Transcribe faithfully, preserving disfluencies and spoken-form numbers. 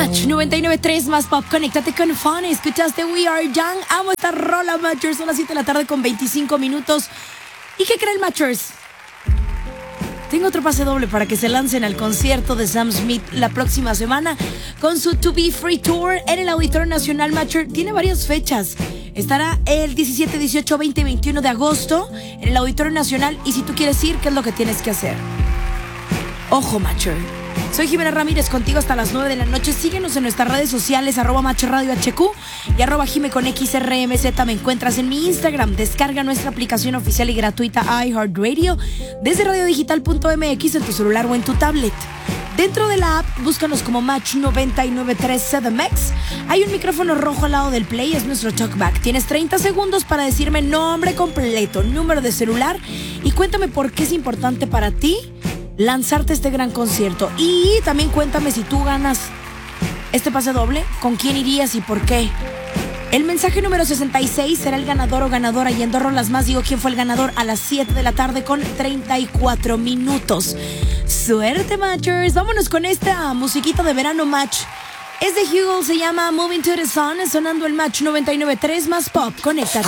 Match noventa y nueve punto tres más pop. Conéctate con Fun. Escuchaste We Are Young. Amo esta rola, Matchers. Son las siete de la tarde con veinticinco minutos. ¿Y qué creen, Matchers? Tengo otro pase doble para que se lancen al concierto de Sam Smith la próxima semana con su To Be Free Tour en el Auditorio Nacional. Matcher tiene varias fechas. Estará el diecisiete, dieciocho, veinte y veintiuno de agosto en el Auditorio Nacional. Y si tú quieres ir, ¿qué es lo que tienes que hacer? Ojo, Matcher. Soy Jimena Ramírez, contigo hasta las nueve de la noche. Síguenos en nuestras redes sociales, arroba Match Radio H Q y arroba Jime con X R M Z. Me encuentras en mi Instagram. Descarga nuestra aplicación oficial y gratuita iHeartRadio desde radiodigital punto m x en tu celular o en tu tablet. Dentro de la app, búscanos como Match noventa y nueve punto tres C D M X. Hay un micrófono rojo al lado del play, es nuestro talkback. Tienes treinta segundos para decirme nombre completo, número de celular y cuéntame por qué es importante para ti lanzarte este gran concierto. Y también cuéntame si tú ganas este pase doble, ¿con quién irías y por qué? El mensaje número sesenta y seis será el ganador o ganadora. Y en dos rolas más digo quién fue el ganador a las siete de la tarde con treinta y cuatro minutos. Suerte, Matchers. Vámonos con esta musiquita de verano, Match. Es de Hugel, se llama Moving to the Sun. Sonando el Match noventa y nueve punto tres más pop. Conéctate.